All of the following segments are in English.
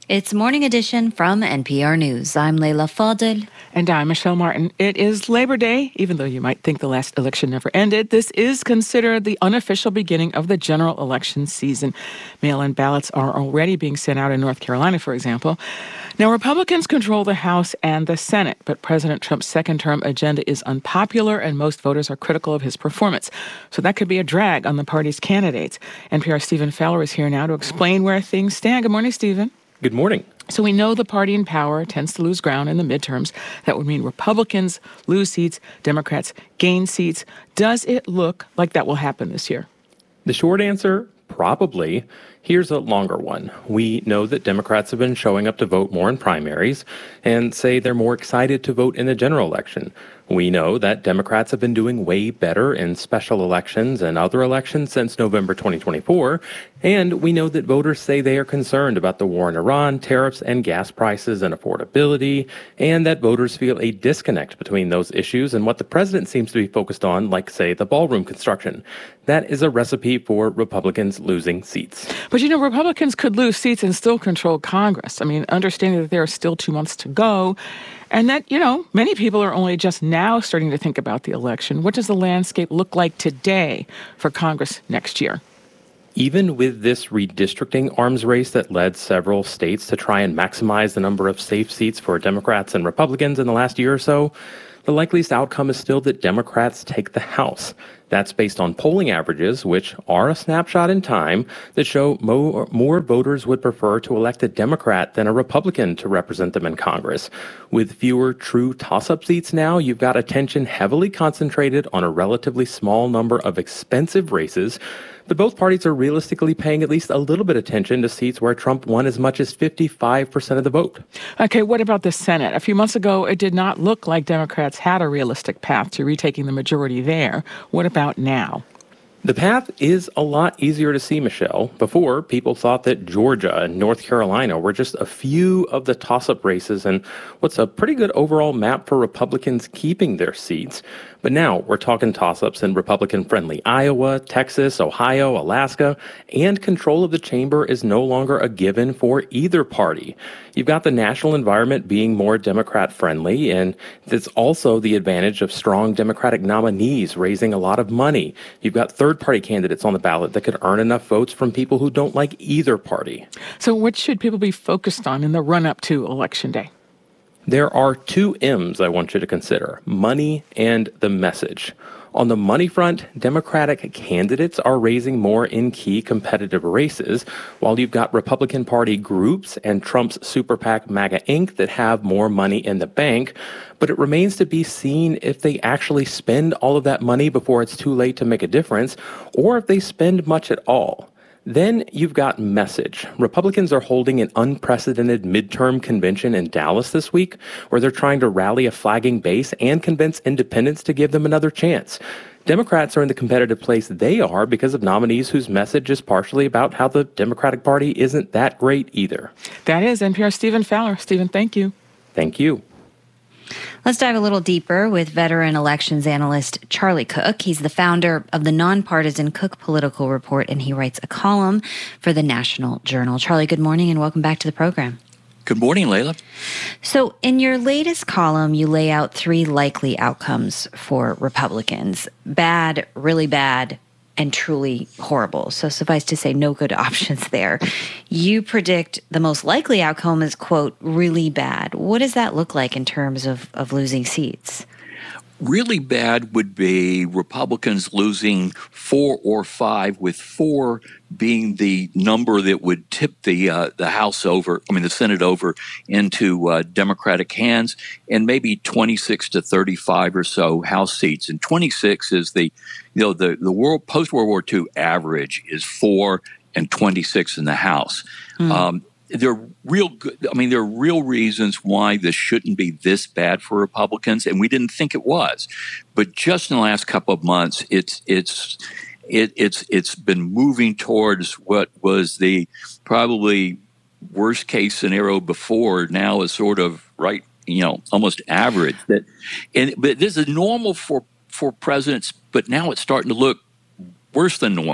It's Morning Edition from NPR News. I'm Leila Fadel. And I'm Michelle Martin. It is Labor Day. Even though you might think the last election never ended, this is considered the unofficial beginning of the general election season. Mail-in ballots are already being sent out in North Carolina, for example. Now, Republicans control the House and the Senate, but President Trump's second-term agenda is unpopular, and most voters are critical of his performance. So that could be a drag on the party's candidates. NPR's Stephen Fowler is here now to explain where things stand. Good morning, Stephen. Good morning. So we know the party in power tends to lose ground in the midterms. That would mean Republicans lose seats, Democrats gain seats. Does it look like that will happen this year? The short answer, probably. Here's a longer one. We know that Democrats have been showing up to vote more in primaries and say they're more excited to vote in the general election. We know that Democrats have been doing way better in special elections and other elections since November 2024. And we know that voters say they are concerned about the war in Iran, tariffs, and gas prices and affordability, and that voters feel a disconnect between those issues and what the president seems to be focused on, like, say, the ballroom construction. That is a recipe for Republicans losing seats. But, Republicans could lose seats and still control Congress. I mean, understanding that there are still 2 months to go, and that, many people are only just now starting to think about the election. What does the landscape look like today for Congress next year? Even with this redistricting arms race that led several states to try and maximize the number of safe seats for Democrats and Republicans in the last year or so, the likeliest outcome is still that Democrats take the House. That's based on polling averages, which are a snapshot in time, that show more voters would prefer to elect a Democrat than a Republican to represent them in Congress. With fewer true toss-up seats now, you've got attention heavily concentrated on a relatively small number of expensive races, but both parties are realistically paying at least a little bit of attention to seats where Trump won as much as 55% of the vote. Okay, what about the Senate? A few months ago, it did not look like Democrats had a realistic path to retaking the majority there. What about now? The path is a lot easier to see, Michelle. Before, people thought that Georgia and North Carolina were just a few of the toss-up races and what's a pretty good overall map for Republicans keeping their seats. But now we're talking toss-ups in Republican-friendly Iowa, Texas, Ohio, Alaska, and control of the chamber is no longer a given for either party. You've got the national environment being more Democrat-friendly, and it's also the advantage of strong Democratic nominees raising a lot of money. You've got third-party candidates on the ballot that could earn enough votes from people who don't like either party. So what should people be focused on in the run-up to Election Day? There are 2 M's I want you to consider: money and the message. On the money front, Democratic candidates are raising more in key competitive races, while you've got Republican Party groups and Trump's super PAC MAGA Inc. that have more money in the bank. But it remains to be seen if they actually spend all of that money before it's too late to make a difference, or if they spend much at all. Then you've got message. Republicans are holding an unprecedented midterm convention in Dallas this week, where they're trying to rally a flagging base and convince independents to give them another chance. Democrats are in the competitive place they are because of nominees whose message is partially about how the Democratic Party isn't that great either. That is NPR's Stephen Fowler. Stephen, thank you. Thank you. Let's dive a little deeper with veteran elections analyst Charlie Cook. He's the founder of the nonpartisan Cook Political Report, and he writes a column for the National Journal. Charlie, good morning and welcome back to the program. Good morning, Leila. So in your latest column, you lay out 3 likely outcomes for Republicans: bad, really bad, and truly horrible. So suffice to say, no good options there. You predict the most likely outcome is, quote, really bad. What does that look like in terms of losing seats? Really bad would be Republicans losing 4 or 5, with 4 being the number that would tip the Senate over into Democratic hands, and maybe 26 to 35 or so House seats. And 26 is the world post-World War II average is 4 and 26 in the House. There are real reasons why this shouldn't be this bad for Republicans, and we didn't think it was. But just in the last couple of months, it's been moving towards what was the probably worst case scenario before. Now is sort of right, almost average. But this is normal for presidents, but now it's starting to look worse than normal.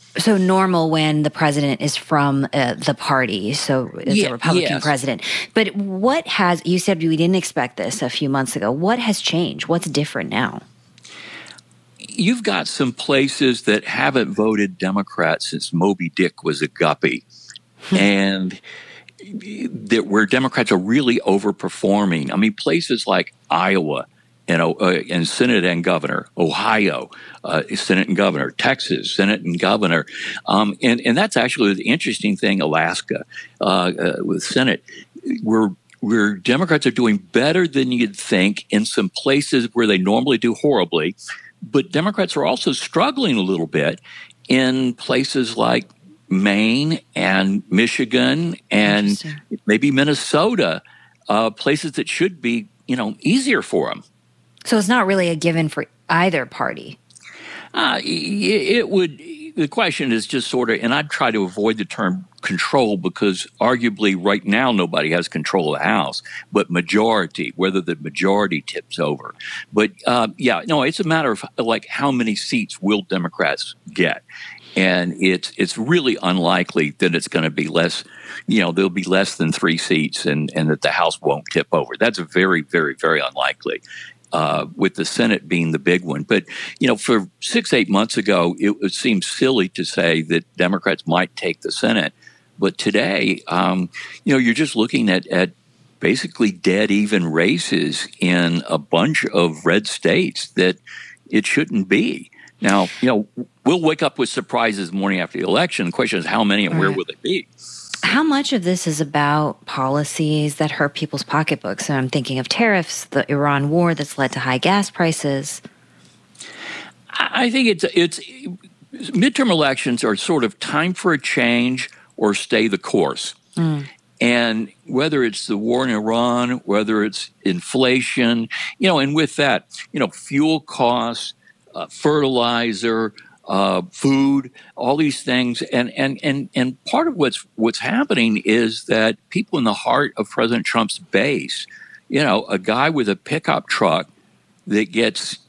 So normal when the president is from the party, so it's a Republican yes. president. But you said we didn't expect this a few months ago. What has changed? What's different now? You've got some places that haven't voted Democrat since Moby Dick was a guppy, and where Democrats are really overperforming. I mean, places like Iowa and Senate and governor, Ohio, Senate and governor, Texas, Senate and governor. And that's actually the interesting thing, Alaska, with Senate, where Democrats are doing better than you'd think in some places where they normally do horribly. But Democrats are also struggling a little bit in places like Maine and Michigan and maybe Minnesota, places that should be, easier for them. So it's not really a given for either party. It would. The question is just sort of, and I'd try to avoid the term control because arguably right now nobody has control of the House, but majority, whether the majority tips over. But it's a matter of like how many seats will Democrats get. And it's really unlikely that it's going to be less, there'll be less than 3 seats and that the House won't tip over. That's very, very, very unlikely. With the Senate being the big one. But, for 6-8 months ago, it seemed silly to say that Democrats might take the Senate. But today, you're just looking at basically dead even races in a bunch of red states that it shouldn't be. Now, we'll wake up with surprises the morning after the election. The question is how many and where will they be? How much of this is about policies that hurt people's pocketbooks? And I'm thinking of tariffs, the Iran war that's led to high gas prices. I think it's midterm elections are sort of time for a change or stay the course. And whether it's the war in Iran, whether it's inflation, and with that, fuel costs, fertilizer, food, all these things, and part of what's happening is that people in the heart of President Trump's base, a guy with a pickup truck that gets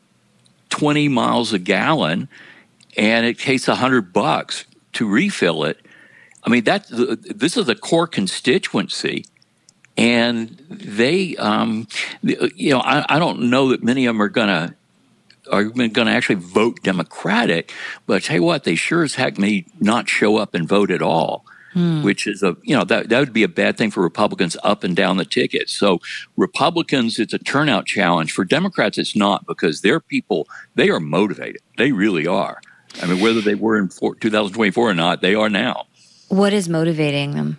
20 miles a gallon, and it takes $100 to refill it. I mean, this is a core constituency, and they, I don't know that many of them are going to actually vote Democratic, but I tell you what, they sure as heck may not show up and vote at all, which is that would be a bad thing for Republicans up and down the ticket. So Republicans, it's a turnout challenge. For Democrats, it's not, because their people, they are motivated. They really are. I mean, whether they were in 2024 or not, they are now. What is motivating them?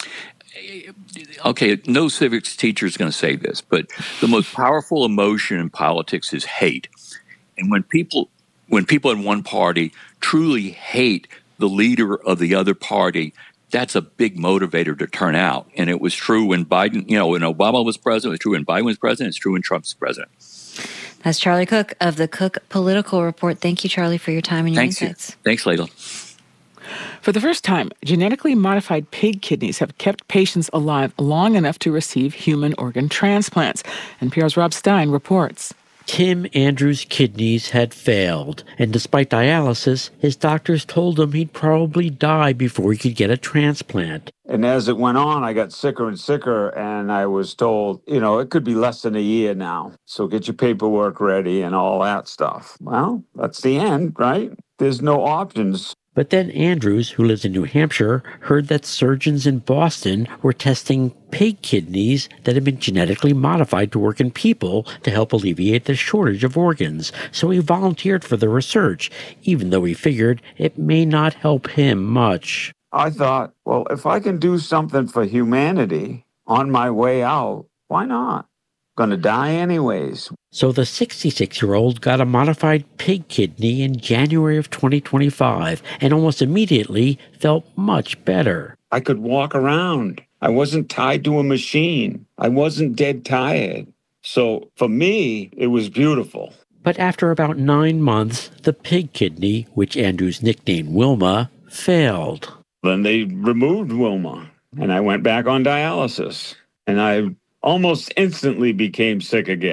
Okay, no civics teacher is going to say this, but the most powerful emotion in politics is hate. And when people in one party truly hate the leader of the other party, that's a big motivator to turn out. And it was true when Biden, when Obama was president, it was true when Biden was president, it's true when Trump's president. That's Charlie Cook of the Cook Political Report. Thank you, Charlie, for your time and your insights. Thanks, Layla. For the first time, genetically modified pig kidneys have kept patients alive long enough to receive human organ transplants. NPR's Rob Stein reports. Tim Andrews' kidneys had failed, and despite dialysis, his doctors told him he'd probably die before he could get a transplant. And as it went on, I got sicker and sicker, and I was told, it could be less than a year now. So get your paperwork ready and all that stuff. Well, that's the end, right? There's no options. But then Andrews, who lives in New Hampshire, heard that surgeons in Boston were testing pig kidneys that had been genetically modified to work in people to help alleviate the shortage of organs. So he volunteered for the research, even though he figured it may not help him much. I thought, well, if I can do something for humanity on my way out, why not? Gonna die anyways. So the 66-year-old got a modified pig kidney in January of 2025 and almost immediately felt much better. I could walk around. I wasn't tied to a machine. I wasn't dead tired. So for me, it was beautiful. But after about 9 months, the pig kidney, which Andrews nicknamed Wilma, failed. Then they removed Wilma, and I went back on dialysis. And I almost instantly became sick again.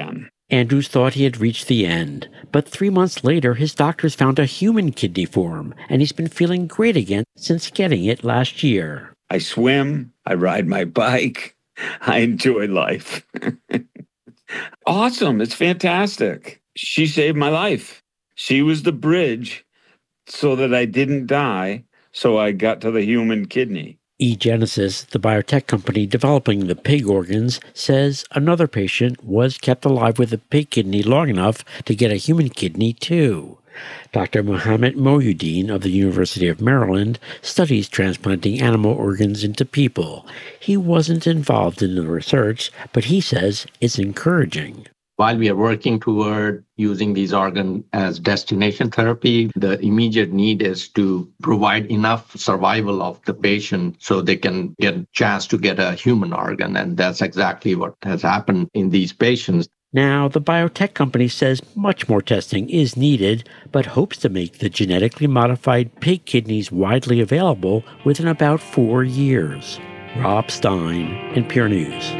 Andrews thought he had reached the end, but 3 months later his doctors found a human kidney for him, and he's been feeling great again since getting it last year. I swim, I ride my bike, I enjoy life. Awesome, it's fantastic. She saved my life. She was the bridge so that I didn't die, so I got to the human kidney. eGenesis, the biotech company developing the pig organs, says another patient was kept alive with a pig kidney long enough to get a human kidney too. Dr. Mohammed Mohyuddin of the University of Maryland studies transplanting animal organs into people. He wasn't involved in the research, but he says it's encouraging. While we are working toward using these organs as destination therapy, the immediate need is to provide enough survival of the patient so they can get a chance to get a human organ. And that's exactly what has happened in these patients. Now, the biotech company says much more testing is needed, but hopes to make the genetically modified pig kidneys widely available within about 4 years. Rob Stein, NPR News.